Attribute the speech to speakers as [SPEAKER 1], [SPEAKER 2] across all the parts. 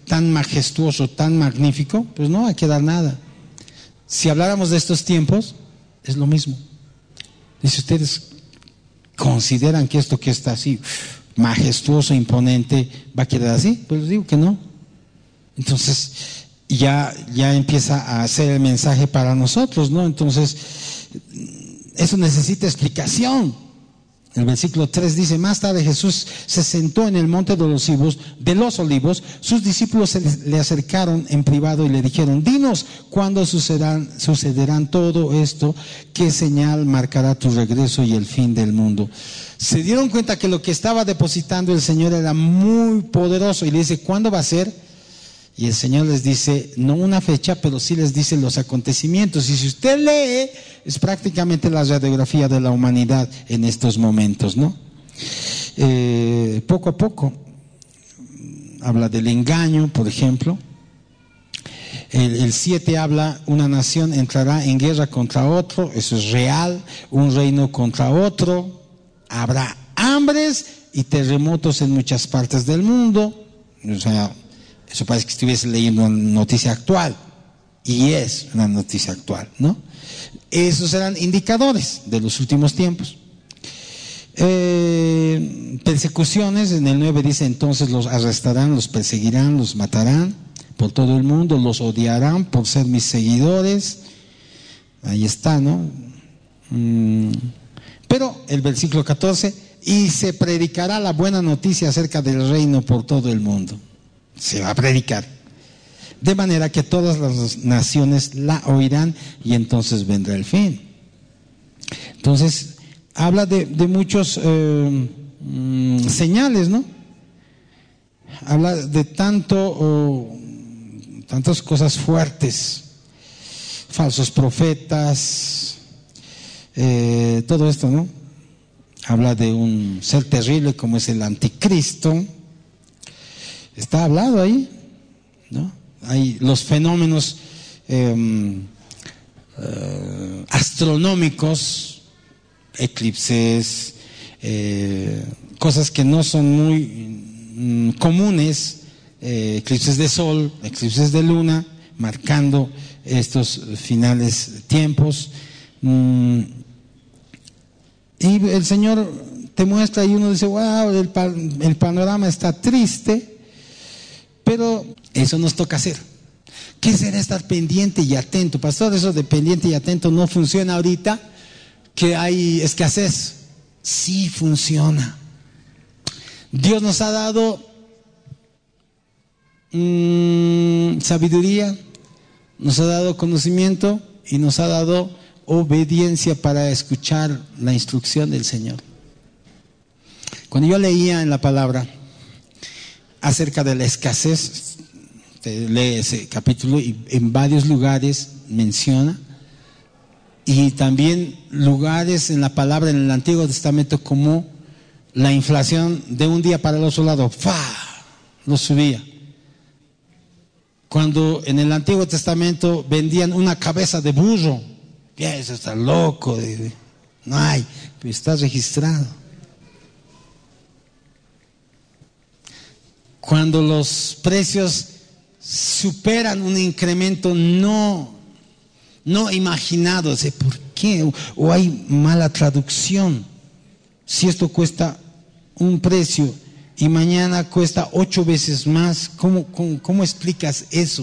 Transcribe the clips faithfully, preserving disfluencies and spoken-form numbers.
[SPEAKER 1] tan majestuoso, tan magnífico, pues no va a quedar nada. Si habláramos de estos tiempos, es lo mismo. Dice, ¿ustedes consideran que esto que está así, majestuoso, imponente, va a quedar así? Pues les digo que no. Entonces, ya, ya empieza a ser el mensaje para nosotros, ¿no? Entonces, eso necesita explicación. El versículo tres dice, más tarde Jesús se sentó en el monte de los olivos, de los olivos, sus discípulos se le acercaron en privado y le dijeron, dinos cuándo sucederán, sucederán todo esto, qué señal marcará tu regreso y el fin del mundo. Se dieron cuenta que lo que estaba depositando el Señor era muy poderoso y le dice, ¿cuándo va a ser? Y el Señor les dice, no una fecha, pero sí les dice los acontecimientos. Y si usted lee, es prácticamente la radiografía de la humanidad en estos momentos, ¿no? Eh, poco a poco, habla del engaño, por ejemplo. El siete habla, una nación entrará en guerra contra otro, eso es real, un reino contra otro. Habrá hambres y terremotos en muchas partes del mundo. O sea, eso parece que estuviese leyendo una noticia actual, y es una noticia actual, ¿no? Esos eran indicadores de los últimos tiempos. Eh, persecuciones, en el nueve dice, entonces los arrestarán, los perseguirán, los matarán por todo el mundo, los odiarán por ser mis seguidores. Ahí está, ¿no? Mm. Pero el versículo catorce, y se predicará la buena noticia acerca del reino por todo el mundo. Se va a predicar, de manera que todas las naciones la oirán y entonces vendrá el fin. Entonces habla de, de muchos eh, mm, señales, ¿no? Habla de tanto oh, tantas cosas fuertes, falsos profetas, eh, todo esto, ¿no? Habla de un ser terrible como es el anticristo. Está hablado ahí, ¿no? Hay los fenómenos eh, eh, astronómicos, eclipses, eh, cosas que no son muy mm, comunes, eh, eclipses de sol, eclipses de luna, marcando estos finales tiempos. Mm, y el Señor te muestra y uno dice, wow, el, el panorama está triste. Pero eso nos toca hacer. ¿Qué será estar pendiente y atento? Pastor, eso de pendiente y atento no funciona ahorita, que hay escasez. Sí funciona. Dios nos ha dado mmm, sabiduría, nos ha dado conocimiento y nos ha dado obediencia para escuchar la instrucción del Señor. Cuando yo leía en la palabra acerca de la escasez, usted lee ese capítulo y en varios lugares menciona, y también lugares en la palabra en el Antiguo Testamento como la inflación de un día para el otro lado, ¡fa!, lo subía. Cuando en el Antiguo Testamento vendían una cabeza de burro, ya eso está loco, no hay, pero está registrado. Cuando los precios superan un incremento no, no imaginado, ¿por qué? O, o hay mala traducción. Si esto cuesta un precio y mañana cuesta ocho veces más, ¿cómo, cómo, cómo explicas eso?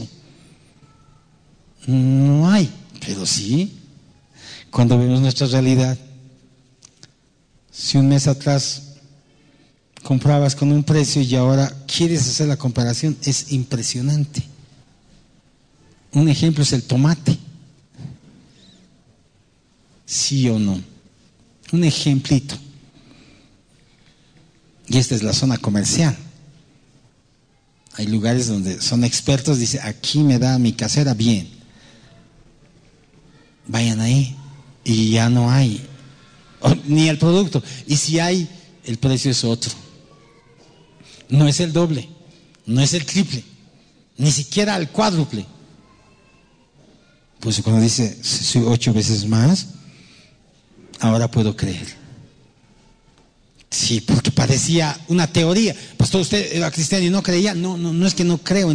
[SPEAKER 1] No hay, pero sí, cuando vemos nuestra realidad. Si un mes atrás comprabas con un precio y ahora quieres hacer la comparación, es impresionante. Un ejemplo es el tomate. ¿Sí o no? Un ejemplito. Y esta es la zona comercial. Hay lugares donde son expertos, dice, aquí me da mi casera bien. Vayan ahí y ya no hay, ni el producto. Y si hay, el precio es otro. No es el doble, no es el triple, ni siquiera el cuádruple. Pues cuando dice soy ocho veces más, ahora puedo creer. Sí, porque parecía una teoría. Pastor, usted era cristiano y no creía. No, no, no es que no creo.